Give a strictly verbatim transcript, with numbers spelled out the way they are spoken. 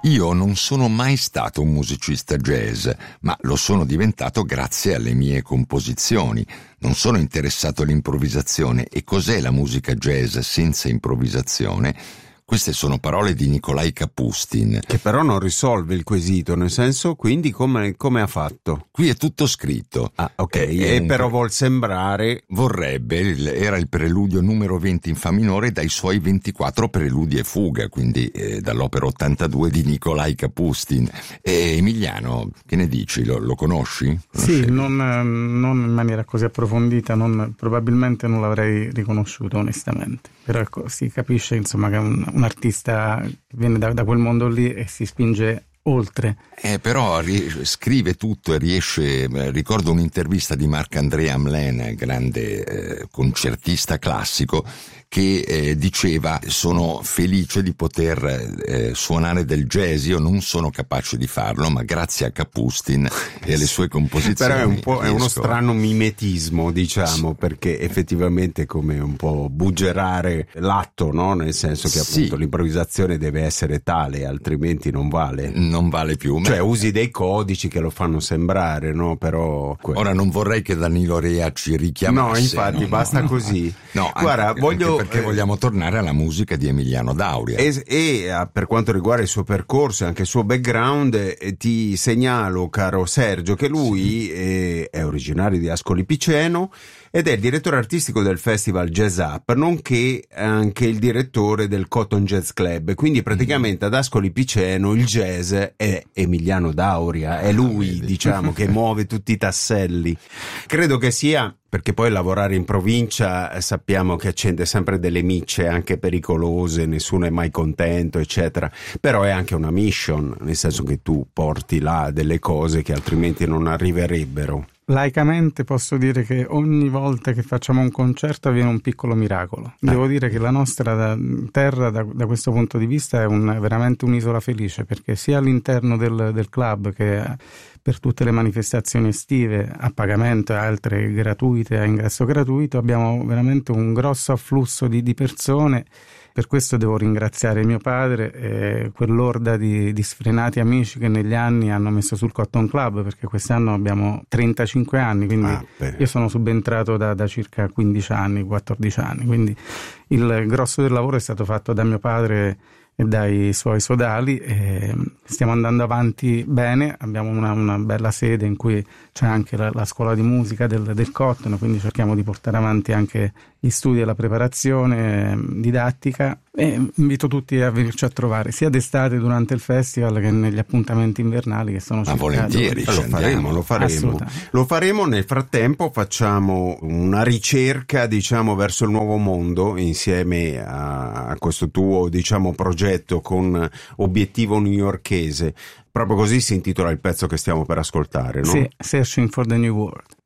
Io non sono mai stato un musicista jazz, ma lo sono diventato grazie alle mie composizioni. Non sono interessato all'improvvisazione. E cos'è la musica jazz senza improvvisazione? Queste sono parole di Nikolaj Kapustin. Che però non risolve il quesito, nel senso, quindi come, come ha fatto? Qui è tutto scritto. Ah, ok, e un... però vuol sembrare... Vorrebbe, era il preludio numero venti in fa minore dai suoi ventiquattro preludi e fuga, quindi eh, dall'opera ottantadue di Nikolaj Kapustin. E Emiliano, che ne dici? Lo, lo conosci? Sì, non, non in maniera così approfondita, non, probabilmente non l'avrei riconosciuto onestamente. Però ecco, si capisce insomma che è un, un artista che viene da, da quel mondo lì e si spinge oltre. Eh, però ri- scrive tutto e riesce. Ricordo un'intervista di Marc-André Hamelin, grande eh, concertista classico, che eh, diceva: sono felice di poter eh, suonare del jazz, io non sono capace di farlo, ma grazie a Kapustin e alle sue composizioni. Però è un po' riesco... è uno strano mimetismo, diciamo, sì. Perché effettivamente è come un po' buggerare l'atto, no? Nel senso che appunto sì. L'improvvisazione deve essere tale, altrimenti non vale. Non vale più. Cioè ma... usi dei codici che lo fanno sembrare, no? Però ora non vorrei che Danilo Rea ci richiamasse. No, infatti, no, basta no, così. No, guarda, anche, voglio anche perché eh, vogliamo tornare alla musica di Emiliano D'Auria. E, e per quanto riguarda il suo percorso e anche il suo background, eh, ti segnalo, caro Sergio, che lui sì. eh, è originario di Ascoli Piceno ed è il direttore artistico del Festival Jazz Up, nonché anche il direttore del Cotton Jazz Club. Quindi praticamente ad Ascoli Piceno il jazz è Emiliano D'Auria, è lui, diciamo, che muove tutti i tasselli. Credo che sia... perché poi lavorare in provincia eh, sappiamo che accende sempre delle micce anche pericolose, nessuno è mai contento, eccetera, però è anche una mission, nel senso che tu porti là delle cose che altrimenti non arriverebbero. Laicamente posso dire che ogni volta che facciamo un concerto avviene un piccolo miracolo. Devo eh. dire che la nostra terra da, da questo punto di vista è un, veramente un'isola felice, perché sia all'interno del, del club che per tutte le manifestazioni estive a pagamento e altre gratuite a ingresso gratuito abbiamo veramente un grosso afflusso di, di persone. Per questo devo ringraziare mio padre e quell'orda di, di sfrenati amici che negli anni hanno messo sul Cotton Club, perché quest'anno abbiamo trentacinque anni, quindi ah, io sono subentrato da, da circa quindici anni, quattordici anni, quindi il grosso del lavoro è stato fatto da mio padre e dai suoi sodali e stiamo andando avanti bene. Abbiamo una, una bella sede in cui c'è anche la, la scuola di musica del, del Cotton, quindi cerchiamo di portare avanti anche gli studi e la preparazione didattica, e invito tutti a venirci a trovare sia d'estate durante il festival che negli appuntamenti invernali che sono ma volentieri lo faremo, lo faremo lo faremo. Nel frattempo facciamo una ricerca, diciamo, verso il nuovo mondo insieme a, a questo tuo, diciamo, progetto con obiettivo newyorkese. Proprio così si intitola il pezzo che stiamo per ascoltare, no? Sì, Searching for the New World.